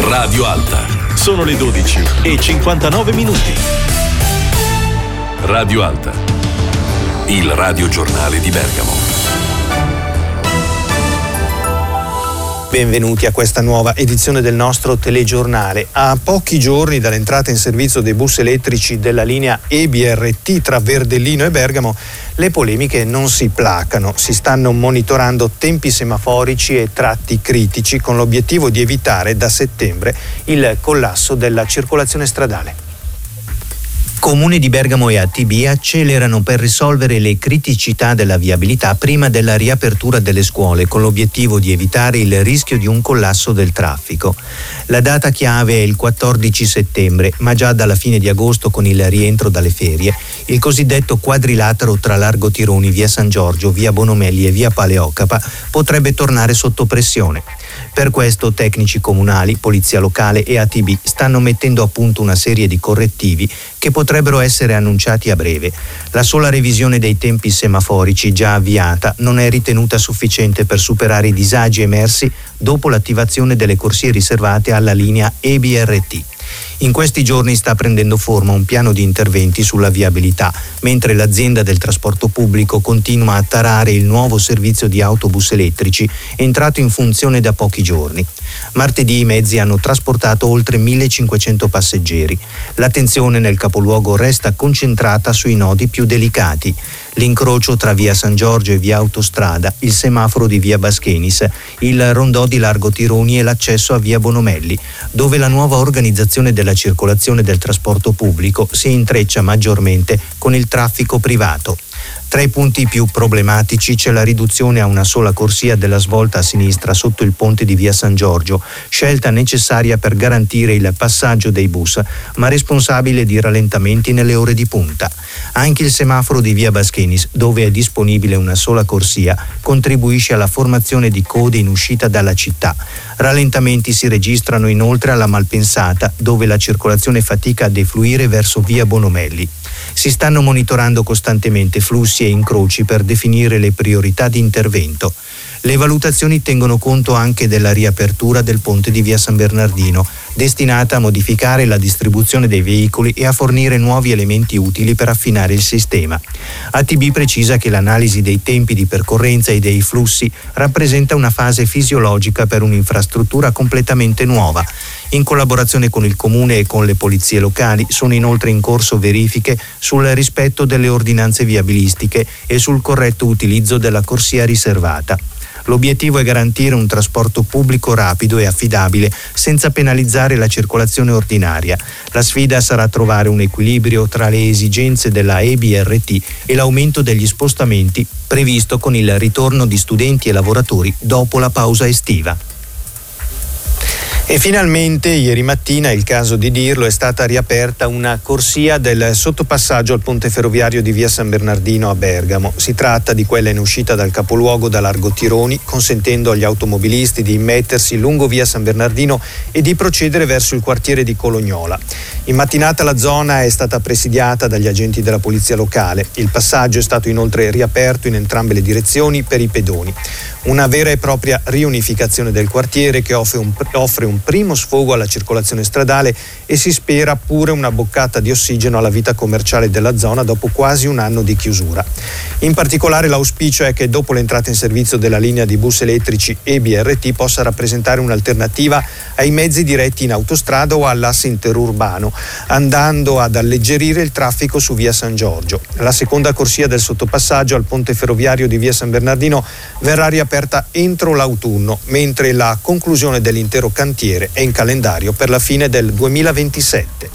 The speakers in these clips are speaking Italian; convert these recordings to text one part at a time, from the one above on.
Radio Alta. Sono le 12:59. Radio Alta, il radiogiornale di Bergamo. Benvenuti a questa nuova edizione del nostro telegiornale. A pochi giorni dall'entrata in servizio dei bus elettrici della linea EBRT tra Verdellino e Bergamo, le polemiche non si placano. Si stanno monitorando tempi semaforici e tratti critici con l'obiettivo di evitare da settembre il collasso della circolazione stradale. Comune di Bergamo e ATB accelerano per risolvere le criticità della viabilità prima della riapertura delle scuole, con l'obiettivo di evitare il rischio di un collasso del traffico. La data chiave è il 14 settembre, ma già dalla fine di agosto, con il rientro dalle ferie, il cosiddetto quadrilatero tra Largo Tironi, via San Giorgio, via Bonomelli e via Paleocapa potrebbe tornare sotto pressione. Per questo tecnici comunali, polizia locale e ATB stanno mettendo a punto una serie di correttivi che potrebbero essere annunciati a breve. La sola revisione dei tempi semaforici già avviata non è ritenuta sufficiente per superare i disagi emersi dopo l'attivazione delle corsie riservate alla linea EBRT. In questi giorni sta prendendo forma un piano di interventi sulla viabilità, mentre l'azienda del trasporto pubblico continua a tarare il nuovo servizio di autobus elettrici entrato in funzione da pochi giorni. Martedì i mezzi hanno trasportato oltre 1500 passeggeri. L'attenzione nel capoluogo resta concentrata sui nodi più delicati: l'incrocio tra via San Giorgio e via Autostrada, il semaforo di via Baschenis, il rondò di Largo Tironi e l'accesso a via Bonomelli, dove la nuova organizzazione della circolazione del trasporto pubblico si intreccia maggiormente con il traffico privato. Tra i punti più problematici c'è la riduzione a una sola corsia della svolta a sinistra sotto il ponte di via San Giorgio, scelta necessaria per garantire il passaggio dei bus, ma responsabile di rallentamenti nelle ore di punta. Anche il semaforo di via Baschenis, dove è disponibile una sola corsia, contribuisce alla formazione di code in uscita dalla città. Rallentamenti si registrano inoltre alla Malpensata, dove la circolazione fatica a defluire verso via Bonomelli. Si stanno monitorando costantemente flussi e incroci per definire le priorità di intervento. Le valutazioni tengono conto anche della riapertura del ponte di via San Bernardino, destinata a modificare la distribuzione dei veicoli e a fornire nuovi elementi utili per affinare il sistema. ATB precisa che l'analisi dei tempi di percorrenza e dei flussi rappresenta una fase fisiologica per un'infrastruttura completamente nuova. In collaborazione con il Comune e con le polizie locali sono inoltre in corso verifiche sul rispetto delle ordinanze viabilistiche e sul corretto utilizzo della corsia riservata. L'obiettivo è garantire un trasporto pubblico rapido e affidabile senza penalizzare la circolazione ordinaria. La sfida sarà trovare un equilibrio tra le esigenze della EBRT e l'aumento degli spostamenti previsto con il ritorno di studenti e lavoratori dopo la pausa estiva. E finalmente ieri mattina, è il caso di dirlo, è stata riaperta una corsia del sottopassaggio al ponte ferroviario di via San Bernardino a Bergamo. Si tratta di quella in uscita dal capoluogo da Largo Tironi, consentendo agli automobilisti di immettersi lungo via San Bernardino e di procedere verso il quartiere di Colognola. In mattinata la zona è stata presidiata dagli agenti della polizia locale. Il passaggio è stato inoltre riaperto in entrambe le direzioni per i pedoni. Una vera e propria riunificazione del quartiere che offre un primo sfogo alla circolazione stradale e si spera pure una boccata di ossigeno alla vita commerciale della zona dopo quasi un anno di chiusura. In particolare l'auspicio è che dopo l'entrata in servizio della linea di bus elettrici EBRT possa rappresentare un'alternativa ai mezzi diretti in autostrada o all'asse interurbano, andando ad alleggerire il traffico su via San Giorgio. La seconda corsia del sottopassaggio al ponte ferroviario di via San Bernardino verrà riaperta entro l'autunno, mentre la conclusione dell'intero cantiere è in calendario per la fine del 2027.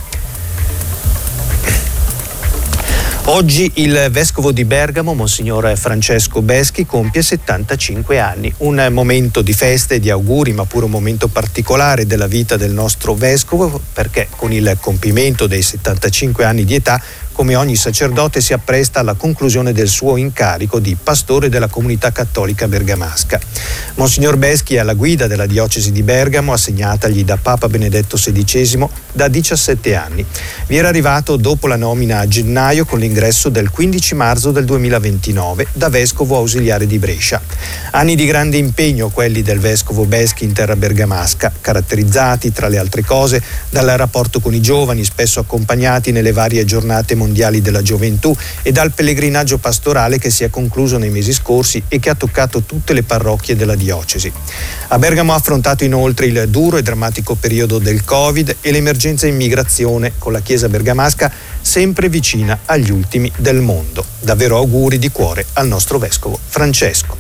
Oggi il vescovo di Bergamo, Monsignor Francesco Beschi, compie 75 anni. Un momento di feste e di auguri, ma pure un momento particolare della vita del nostro vescovo, perché con il compimento dei 75 anni di età, come ogni sacerdote, si appresta alla conclusione del suo incarico di pastore della comunità cattolica bergamasca. Monsignor Beschi è alla guida della diocesi di Bergamo, assegnatagli da Papa Benedetto XVI da 17 anni. Vi era arrivato dopo la nomina a gennaio con l'ingresso del 15 marzo del 2029 da vescovo ausiliare di Brescia. Anni di grande impegno quelli del vescovo Beschi in terra bergamasca, caratterizzati tra le altre cose dal rapporto con i giovani, spesso accompagnati nelle varie giornate mondiali della gioventù, e dal pellegrinaggio pastorale che si è concluso nei mesi scorsi e che ha toccato tutte le parrocchie della diocesi. A Bergamo ha affrontato inoltre il duro e drammatico periodo del Covid e l'emergenza immigrazione, con la Chiesa bergamasca sempre vicina agli ultimi del mondo. Davvero auguri di cuore al nostro vescovo Francesco.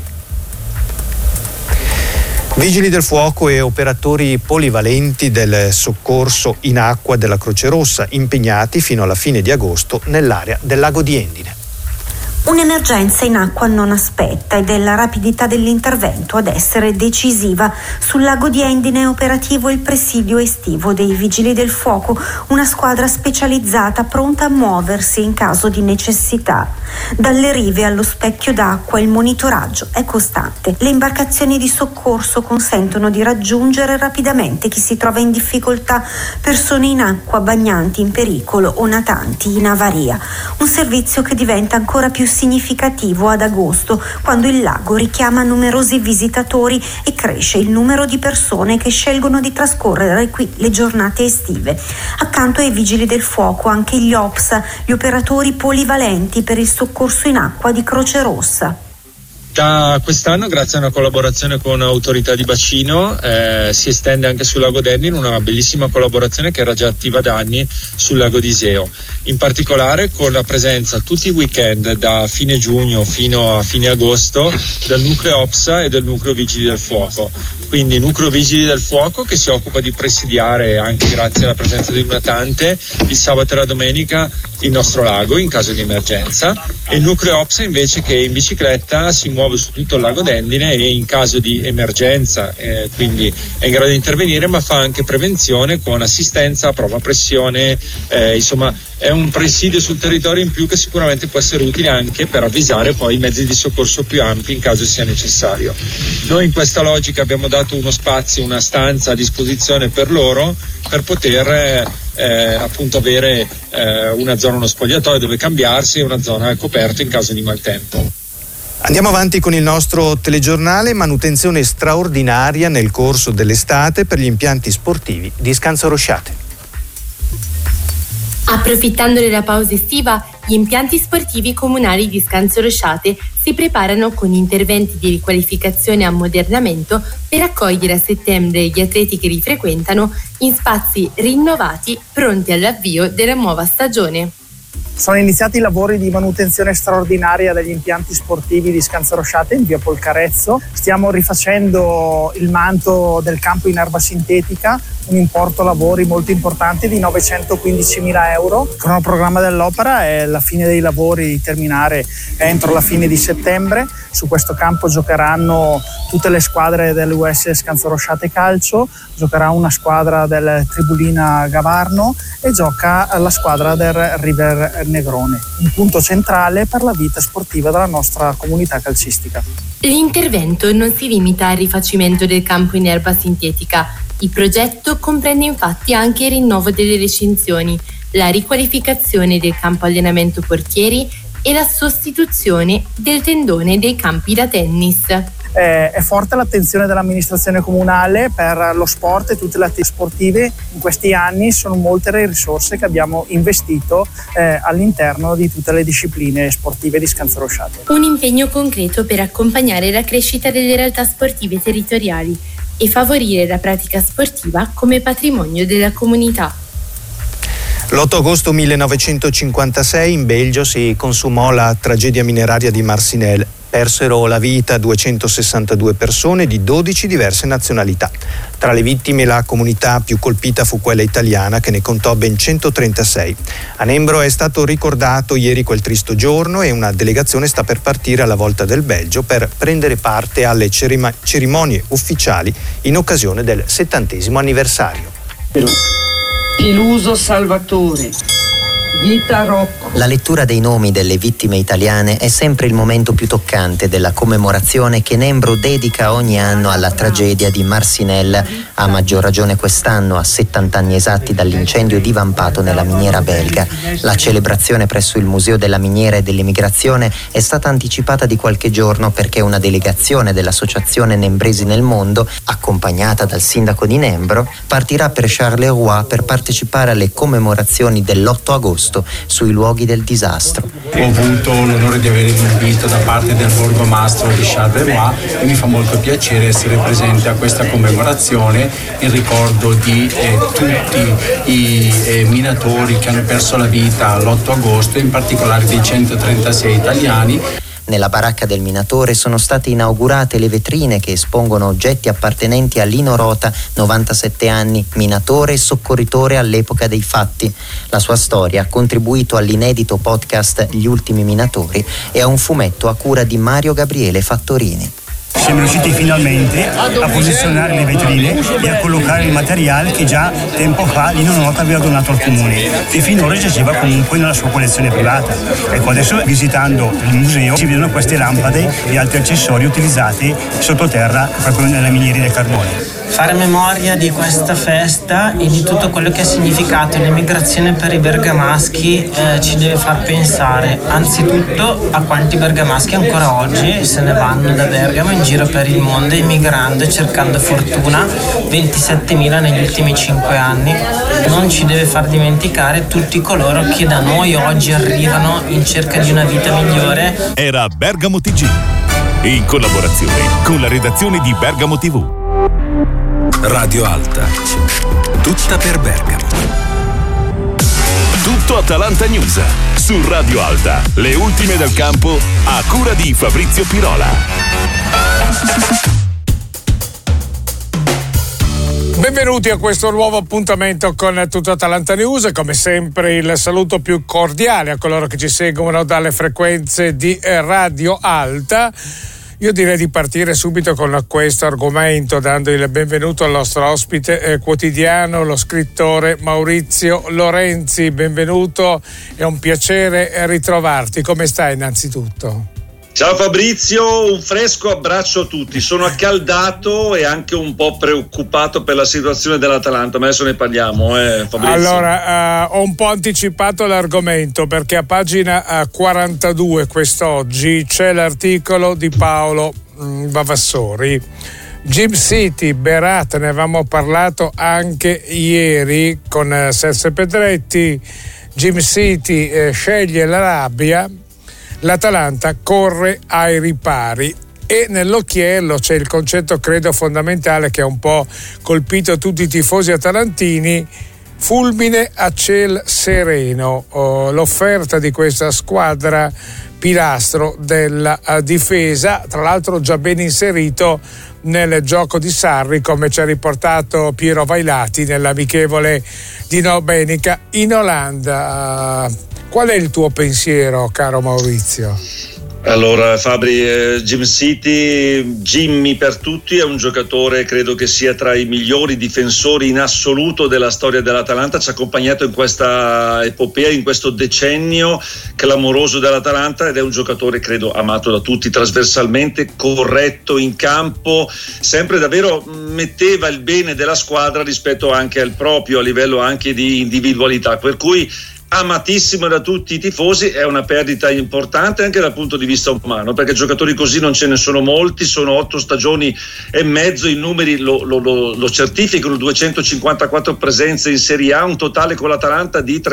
Vigili del fuoco e operatori polivalenti del soccorso in acqua della Croce Rossa impegnati fino alla fine di agosto nell'area del lago di Endine. Un'emergenza in acqua non aspetta ed è la rapidità dell'intervento ad essere decisiva. Sul lago di Endine è operativo il presidio estivo dei Vigili del Fuoco, una squadra specializzata pronta a muoversi in caso di necessità. Dalle rive allo specchio d'acqua il monitoraggio è costante. Le imbarcazioni di soccorso consentono di raggiungere rapidamente chi si trova in difficoltà, persone in acqua, bagnanti in pericolo o natanti in avaria. Un servizio che diventa ancora più significativo ad agosto, quando il lago richiama numerosi visitatori e cresce il numero di persone che scelgono di trascorrere qui le giornate estive. Accanto ai Vigili del Fuoco anche gli OPSA, gli operatori polivalenti per il soccorso in acqua di Croce Rossa. Da quest'anno, grazie a una collaborazione con autorità di bacino, si estende anche sul lago d'Endine una bellissima collaborazione che era già attiva da anni sul lago di Iseo, in particolare con la presenza tutti i weekend da fine giugno fino a fine agosto del nucleo OPSA e del nucleo Vigili del Fuoco. Quindi nucleo Vigili del Fuoco che si occupa di presidiare, anche grazie alla presenza di un natante, il sabato e la domenica il nostro lago in caso di emergenza, e il nucleo OPSA invece che in bicicletta si muove su tutto il lago d'Endine e in caso di emergenza quindi è in grado di intervenire, ma fa anche prevenzione con assistenza a prova pressione, insomma è un presidio sul territorio in più che sicuramente può essere utile anche per avvisare poi i mezzi di soccorso più ampi in caso sia necessario. Noi in questa logica abbiamo dato uno spazio, una stanza a disposizione per loro per poter appunto avere una zona, uno spogliatoio dove cambiarsi e una zona coperta in caso di maltempo. Andiamo avanti con il nostro telegiornale. Manutenzione straordinaria nel corso dell'estate per gli impianti sportivi di Scanzorosciate. Approfittando della pausa estiva, gli impianti sportivi comunali di Scanzorosciate si preparano con interventi di riqualificazione e ammodernamento per accogliere a settembre gli atleti che li frequentano in spazi rinnovati pronti all'avvio della nuova stagione. Sono iniziati i lavori di manutenzione straordinaria degli impianti sportivi di Scanzorosciate in via Polcarezzo. Stiamo rifacendo il manto del campo in erba sintetica, un importo lavori molto importante di 915.000 euro. Il cronoprogramma dell'opera è la fine dei lavori, terminare entro la fine di settembre. Su questo campo giocheranno tutte le squadre dell'US Scanzorosciate Calcio, giocherà una squadra del Tribulina Gavarno e gioca la squadra del River Negrone, un punto centrale per la vita sportiva della nostra comunità calcistica. L'intervento non si limita al rifacimento del campo in erba sintetica. Il progetto comprende infatti anche il rinnovo delle recinzioni, la riqualificazione del campo allenamento portieri e la sostituzione del tendone dei campi da tennis. È forte l'attenzione dell'amministrazione comunale per lo sport e tutte le attività sportive. In questi anni sono molte le risorse che abbiamo investito all'interno di tutte le discipline sportive di Scanzorosciate. Un impegno concreto per accompagnare la crescita delle realtà sportive territoriali e favorire la pratica sportiva come patrimonio della comunità. L'8 agosto 1956 in Belgio si consumò la tragedia mineraria di Marcinelle. Persero la vita 262 persone di 12 diverse nazionalità. Tra le vittime la comunità più colpita fu quella italiana, che ne contò ben 136. A Nembro è stato ricordato ieri quel tristo giorno e una delegazione sta per partire alla volta del Belgio per prendere parte alle cerimonie ufficiali in occasione del 70° anniversario. Peluso Salvatore, Gita Rocco. La lettura dei nomi delle vittime italiane è sempre il momento più toccante della commemorazione che Nembro dedica ogni anno alla tragedia di Marcinelle, a maggior ragione quest'anno, a 70 anni esatti dall'incendio divampato nella miniera belga. La celebrazione presso il Museo della Miniera e dell'Emigrazione è stata anticipata di qualche giorno perché una delegazione dell'Associazione Nembresi nel Mondo, accompagnata dal sindaco di Nembro, partirà per Charleroi per partecipare alle commemorazioni dell'8 agosto sui luoghi del disastro. Ho avuto l'onore di avere l'invito da parte del borgomastro di Charleroi e mi fa molto piacere essere presente a questa commemorazione in ricordo di tutti i minatori che hanno perso la vita l'8 agosto, in particolare dei 136 italiani. Nella baracca del minatore sono state inaugurate le vetrine che espongono oggetti appartenenti a Lino Rota, 97 anni, minatore e soccorritore all'epoca dei fatti. La sua storia ha contribuito all'inedito podcast Gli ultimi minatori e a un fumetto a cura di Mario Gabriele Fattorini. Siamo riusciti finalmente a posizionare le vetrine e a collocare il materiale che già tempo fa Lino Rota aveva donato al comune e finora giaceva comunque nella sua collezione privata. Ecco, adesso visitando il museo si vedono queste lampade e altri accessori utilizzati sottoterra proprio nella miniera del carbone. Fare memoria di questa festa e di tutto quello che ha significato l'emigrazione per i bergamaschi ci deve far pensare anzitutto a quanti bergamaschi ancora oggi se ne vanno da Bergamo in giro per il mondo emigrando e cercando fortuna, 27.000 negli ultimi 5 anni. Non ci deve far dimenticare tutti coloro che da noi oggi arrivano in cerca di una vita migliore. Era Bergamo TG, in collaborazione con la redazione di Bergamo TV. Radio Alta, tutta per Bergamo. Tutto Atalanta News su Radio Alta, le ultime del campo a cura di Fabrizio Pirola. Benvenuti a questo nuovo appuntamento con Tutto Atalanta News. Come sempre il saluto più cordiale a coloro che ci seguono dalle frequenze di Radio Alta. Io direi di partire subito con questo argomento, dando il benvenuto al nostro ospite quotidiano, lo scrittore Maurizio Lorenzi. Benvenuto, è un piacere ritrovarti. Come stai innanzitutto? Ciao Fabrizio, un fresco abbraccio a tutti. Sono accaldato e anche un po' preoccupato per la situazione dell'Atalanta, ma adesso ne parliamo, Fabrizio. Allora, ho un po' anticipato l'argomento perché a pagina 42 quest'oggi c'è l'articolo di Paolo Vavassori. Gym City, Berat, ne avevamo parlato anche ieri con Serse Pedretti. Gym City sceglie la rabbia. L'Atalanta corre ai ripari e nell'occhiello c'è il concetto credo fondamentale che ha un po' colpito tutti i tifosi atalantini: fulmine a ciel sereno. L'offerta di questa squadra pilastro della difesa, tra l'altro già ben inserito nel gioco di Sarri, come ci ha riportato Piero Vailati nell'amichevole di domenica in Olanda. Qual è il tuo pensiero, caro Maurizio? Allora Fabri, Jim City, Jimmy per tutti, è un giocatore, credo che sia tra i migliori difensori in assoluto della storia dell'Atalanta. Ci ha accompagnato in questa epopea, in questo decennio clamoroso dell'Atalanta, ed è un giocatore credo amato da tutti trasversalmente, corretto in campo, sempre davvero metteva il bene della squadra rispetto anche al proprio, a livello anche di individualità, per cui amatissimo da tutti i tifosi. È una perdita importante anche dal punto di vista umano, perché giocatori così non ce ne sono molti, sono 8 stagioni e mezzo, i numeri lo certificano, 254 presenze in Serie A, un totale con l'Atalanta di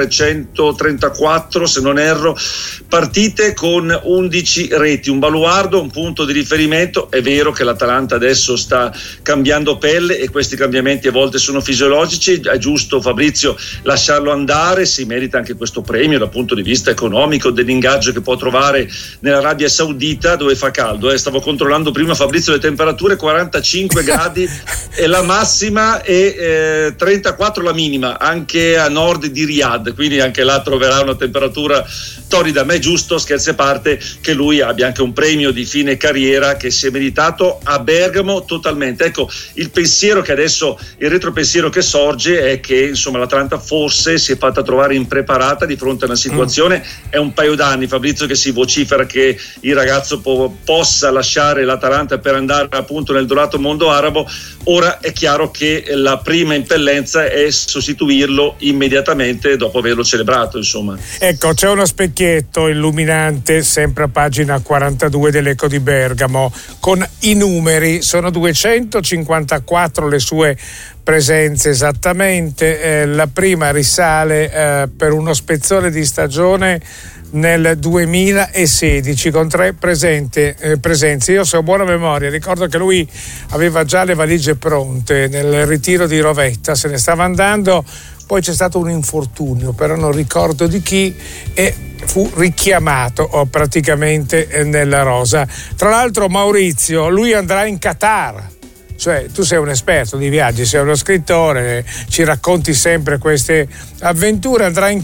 334 se non erro partite, con 11 reti, un baluardo, un punto di riferimento. È vero che l'Atalanta adesso sta cambiando pelle e questi cambiamenti a volte sono fisiologici, è giusto Fabrizio lasciarlo andare, si merita anche questo premio dal punto di vista economico, dell'ingaggio che può trovare nell'Arabia Saudita dove fa caldo. Stavo controllando prima Fabrizio le temperature, 45 gradi è la massima e 34 la minima, anche a nord di Riyadh, quindi anche là troverà una temperatura torrida. Ma è giusto, scherzi a parte, che lui abbia anche un premio di fine carriera che si è meritato a Bergamo totalmente. Ecco, il pensiero che adesso, il retropensiero che sorge è che insomma l'Atalanta forse si è fatta trovare impreparata impreparata di fronte a una situazione. È un paio d'anni, Fabrizio, che si vocifera che il ragazzo possa lasciare l'Atalanta per andare appunto nel dorato mondo arabo. Ora è chiaro che la prima impellenza è sostituirlo immediatamente dopo averlo celebrato, insomma. Ecco, c'è uno specchietto illuminante sempre a pagina 42 dell'Eco di Bergamo con i numeri. Sono 254 le sue presenze esattamente. La prima risale per uno spezzone di stagione nel 2016 con 3 presenze. Io, se ho buona memoria, ricordo che lui aveva già le valigie pronte nel ritiro di Rovetta, se ne stava andando, poi c'è stato un infortunio, però non ricordo di chi, e fu richiamato praticamente nella rosa. Tra l'altro, Maurizio, lui andrà in Qatar. Cioè, tu sei un esperto di viaggi, sei uno scrittore, ci racconti sempre queste avventure. Andrà in